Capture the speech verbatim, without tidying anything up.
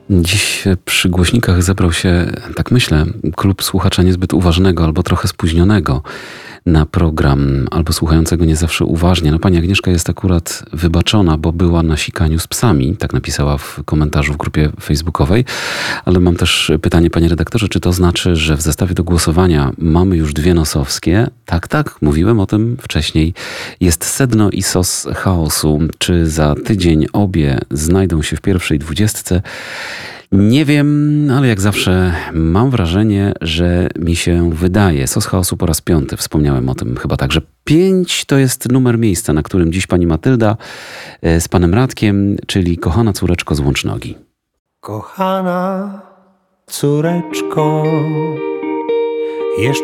Dziś przy głośnikach zebrał się, tak myślę, klub słuchacza niezbyt uważnego albo trochę spóźnionego na program, albo słuchającego nie zawsze uważnie. No pani Agnieszka jest akurat wybaczona, bo była na sikaniu z psami, tak napisała w komentarzu w grupie facebookowej. Ale mam też pytanie, panie redaktorze, czy to znaczy, że w zestawie do głosowania mamy już dwie nosowskie? Tak, tak, mówiłem o tym wcześniej. Jest sedno i sos chaosu. Czy za tydzień obie znajdą się w pierwszej dwudziestce? Nie wiem, ale jak zawsze mam wrażenie, że mi się wydaje. Sos chaosu po raz piąty. Wspomniałem o tym chyba tak, że pięć to jest numer miejsca, na którym dziś pani Matylda z panem Radkiem, czyli kochana córeczko z Łącznogi. Kochana córeczko, jeszcze